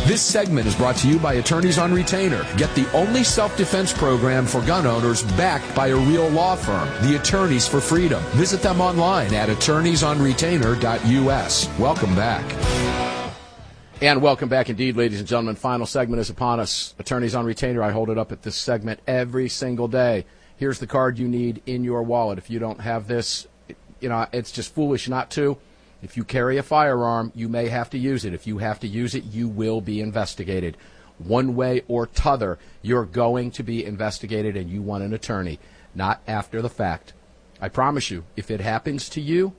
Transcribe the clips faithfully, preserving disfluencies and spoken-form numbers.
This segment is brought to you by Attorneys on Retainer. Get the only self-defense program for gun owners backed by a real law firm, the Attorneys for Freedom. Visit them online at attorneys on retainer dot U S. Welcome back. And welcome back indeed, ladies and gentlemen. Final segment is upon us. Attorneys on Retainer. I hold it up at this segment every single day. Here's the card you need in your wallet. If you don't have this, you know, it's just foolish not to. If you carry a firearm, you may have to use it. If you have to use it, you will be investigated. One way or t'other, you're going to be investigated, and you want an attorney, not after the fact. I promise you, if it happens to you,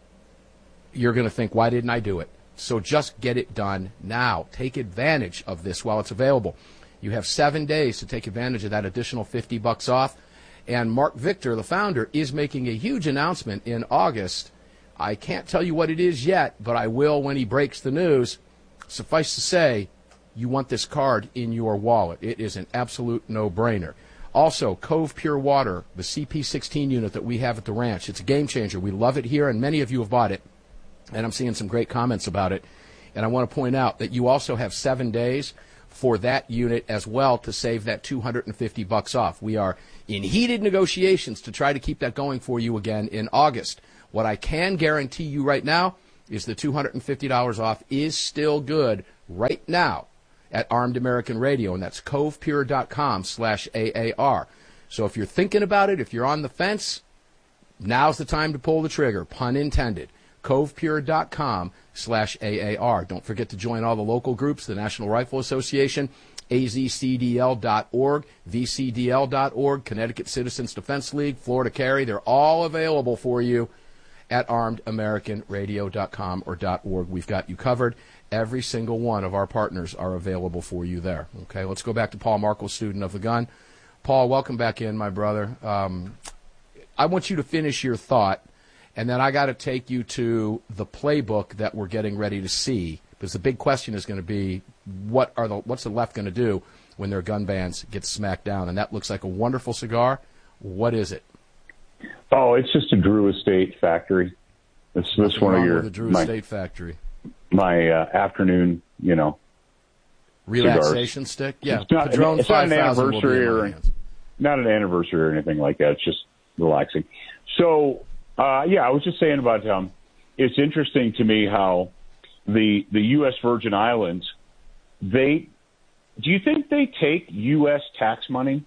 you're going to think, why didn't I do it? So just get it done now. Take advantage of this while it's available. You have seven days to take advantage of that additional fifty bucks off. And Mark Victor, the founder, is making a huge announcement in August. I can't tell you what it is yet, but I will when he breaks the news. Suffice to say, you want this card in your wallet. It is an absolute no-brainer. Also, Cove Pure Water, the C P sixteen unit that we have at the ranch. It's a game changer. We love it here, and many of you have bought it. And I'm seeing some great comments about it. And I want to point out that you also have seven days for that unit as well to save that two hundred fifty bucks off. We are in heated negotiations to try to keep that going for you again in August. What I can guarantee you right now is the two hundred fifty dollars off is still good right now at Armed American Radio, and that's covepure.com slash AAR. So if you're thinking about it, if you're on the fence, now's the time to pull the trigger, pun intended. covepure.com slash AAR. Don't forget to join all the local groups, the National Rifle Association, A Z C D L dot org, V C D L dot org, Connecticut Citizens Defense League, Florida Carry. They're all available for you at armed american radio dot com or .org. We've got you covered. Every single one of our partners are available for you there. Okay, let's go back to Paul Markel, student of the gun. Paul, welcome back in, my brother. Um, I want you to finish your thought, and then I got to take you to the playbook that we're getting ready to see, because the big question is going to be, what are the what's the left going to do when their gun bans get smacked down? And that looks like a wonderful cigar. What is it? Oh, it's just a Drew Estate factory. It's this one of your the Drew my, Estate factory. My uh, afternoon, you know, relaxation cigars. Stick. Yeah, it's not, Padron it's not an anniversary or or not an anniversary or anything like that. It's just relaxing. So, uh, yeah, I was just saying about um, it's interesting to me how the the U S Virgin Islands, they do you think they take U S tax money?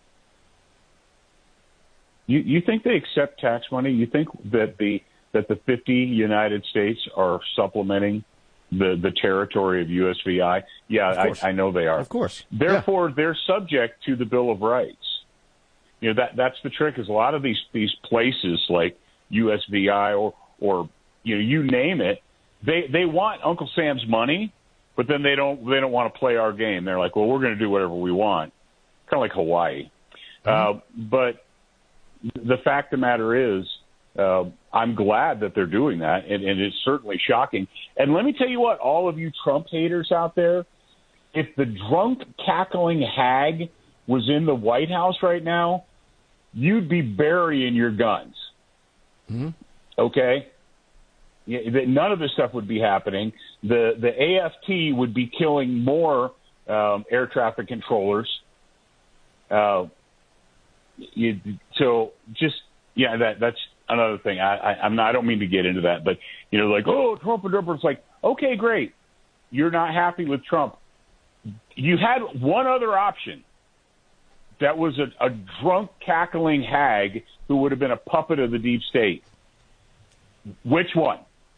You, you think they accept tax money? You think that the that the fifty United States are supplementing the, the territory of U S V I? Yeah, I, I know they are. Of course. Therefore, yeah. they're subject to the Bill of Rights. You know, that that's the trick. Is a lot of these these places like U S V I or or you know you name it, they they want Uncle Sam's money, but then they don't they don't want to play our game. They're like, well, we're going to do whatever we want, kind of like Hawaii. Mm-hmm. Uh, but the fact of the matter is, uh, I'm glad that they're doing that, and, and it's certainly shocking. And let me tell you what, all of you Trump haters out there, if the drunk, cackling hag was in the White House right now, you'd be burying your guns. Mm-hmm. Okay? None of this stuff would be happening. The the A F T would be killing more um, air traffic controllers. Uh, you, so just yeah, that that's another thing. I, I I'm not. I don't mean to get into that, but you know, like oh, Trump and Trump. It's like okay, great. You're not happy with Trump. You had one other option. That was a, a drunk, cackling hag who would have been a puppet of the deep state. Which one?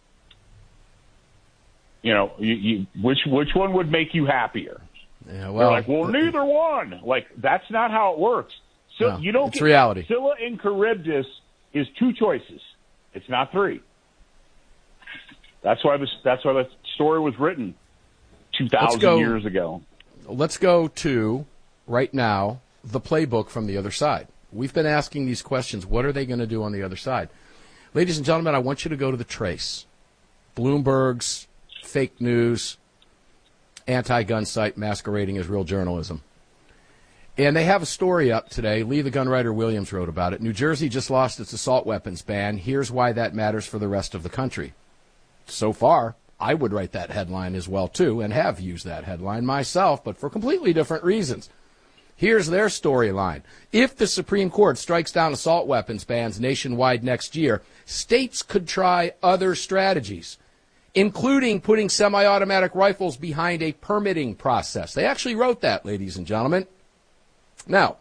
You know, you, you, which which one would make you happier? Yeah, well, They're like, well, neither one. Like, that's not how it works. So no, you don't. It's get, reality. Scylla and Charybdis is two choices. It's not three. That's why this. That's why the story was written two thousand years ago. Let's go to right now the playbook from the other side. We've been asking these questions. What are they going to do on the other side? Ladies and gentlemen, I want you to go to the Trace, Bloomberg's fake news, anti-gun site masquerading as real journalism. And they have a story up today. Lee the gun writer Williams wrote about it. New Jersey just lost its assault weapons ban. Here's why that matters for the rest of the country. So far, I would write that headline as well, too, and have used that headline myself, but for completely different reasons. Here's their storyline. If the Supreme Court strikes down assault weapons bans nationwide next year, states could try other strategies, including putting semi-automatic rifles behind a permitting process. They actually wrote that, ladies and gentlemen. Now,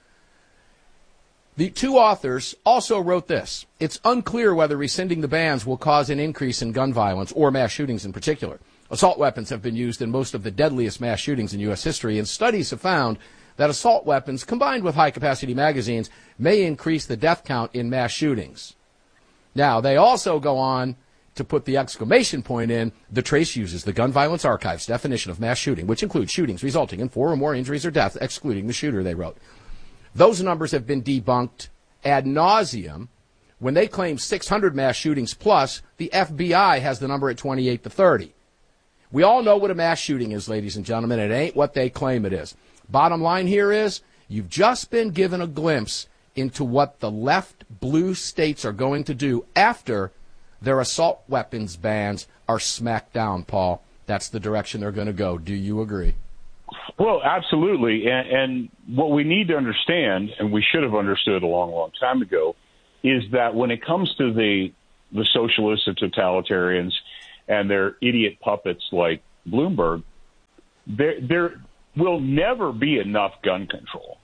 the two authors also wrote this. It's unclear whether rescinding the bans will cause an increase in gun violence or mass shootings in particular. Assault weapons have been used in most of the deadliest mass shootings in U S history, and studies have found that assault weapons combined with high-capacity magazines may increase the death count in mass shootings. Now, they also go on to put the exclamation point in, the trace uses the Gun Violence Archive's definition of mass shooting, which includes shootings resulting in four or more injuries or deaths, excluding the shooter, they wrote. Those numbers have been debunked ad nauseum. When they claim six hundred mass shootings plus, the F B I has the number at twenty-eight to thirty. We all know what a mass shooting is, ladies and gentlemen. It ain't what they claim it is. Bottom line here is, you've just been given a glimpse into what the left blue states are going to do after their assault weapons bans are smacked down, Paul. That's the direction they're going to go. Do you agree? Well, absolutely. And, and what we need to understand, and we should have understood a long, long time ago, is that when it comes to the the socialists and totalitarians and their idiot puppets like Bloomberg, there there will never be enough gun control.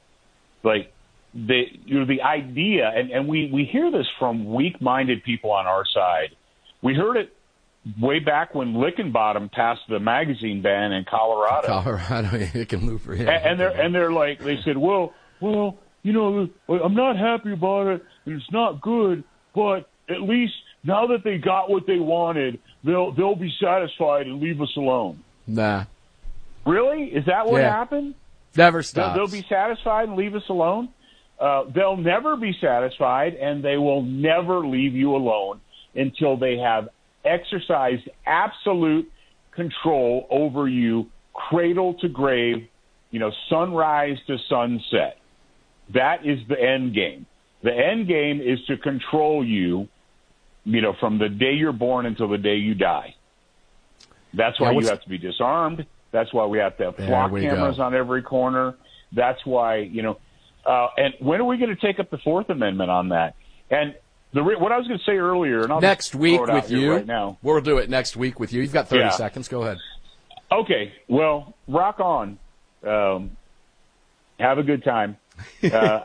Like the you know the idea, and, and we, we hear this from weak-minded people on our side. We heard it way back when Lickenbottom passed the magazine ban in Colorado. Colorado, Hickenlooper, yeah. And, and they're and they're like, they said, well, well, you know, I'm not happy about it, and it's not good, but at least now that they got what they wanted, they'll they'll be satisfied and leave us alone. Nah. Really? Is that what yeah. happened? Never stops. They'll, they'll be satisfied and leave us alone? Uh, they'll never be satisfied, and they will never leave you alone until they have exercised absolute control over you, cradle to grave, you know, sunrise to sunset. That is the end game. The end game is to control you, you know, from the day you're born until the day you die. That's why yeah, you have to be disarmed. That's why we have to have flock cameras go. on every corner. That's why, you know, uh, and when are we going to take up the Fourth Amendment on that? And the what I was going to say earlier, and I'll next week with you. Right now. We'll do it next week with you. You've got thirty yeah. seconds. Go ahead. Okay. Well, rock on. Um, have a good time. Uh,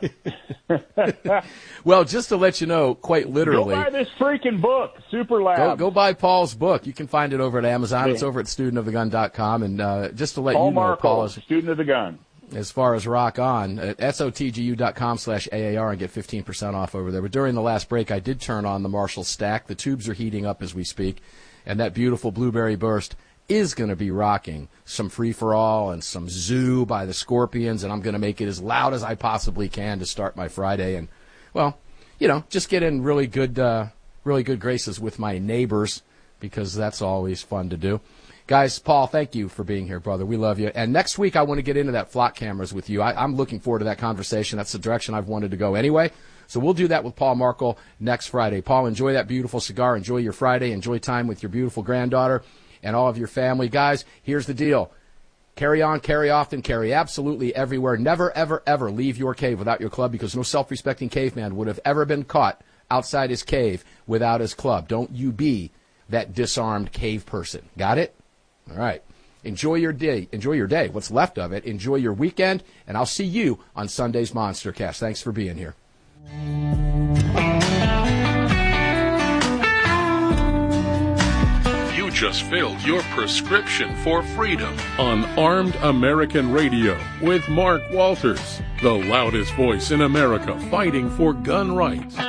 well, just to let you know, quite literally, go buy this freaking book, Super Lab. Go, go buy Paul's book. You can find it over at Amazon. Yeah. It's over at student of the gun dot com. And uh, just to let Paul you know, Markle, Paul is student of the gun. As far as rock on, at S O T G U dot com slash A A R and get fifteen percent off over there. But during the last break, I did turn on the Marshall stack. The tubes are heating up as we speak, and that beautiful Blueberry Burst is going to be rocking some Free-for-All and some Zoo by the Scorpions, and I'm going to make it as loud as I possibly can to start my Friday. And, well, you know, just get in really good, uh, really good graces with my neighbors, because that's always fun to do. Guys, Paul, thank you for being here, brother. We love you. And next week, I want to get into that flock cameras with you. I, I'm looking forward to that conversation. That's the direction I've wanted to go anyway. So we'll do that with Paul Markle next Friday. Paul, enjoy that beautiful cigar. Enjoy your Friday. Enjoy time with your beautiful granddaughter and all of your family. Guys, here's the deal. Carry on, carry often, carry absolutely everywhere. Never, ever, ever leave your cave without your club, because no self-respecting caveman would have ever been caught outside his cave without his club. Don't you be that disarmed cave person. Got it? All right. Enjoy your day. Enjoy your day. What's left of it. Enjoy your weekend. And I'll see you on Sunday's Monster Cast. Thanks for being here. You just filled your prescription for freedom on Armed American Radio with Mark Walters, the loudest voice in America fighting for gun rights.